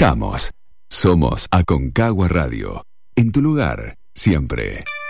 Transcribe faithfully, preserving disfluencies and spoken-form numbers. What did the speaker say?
Estamos. Somos Aconcagua Radio. En tu lugar, siempre.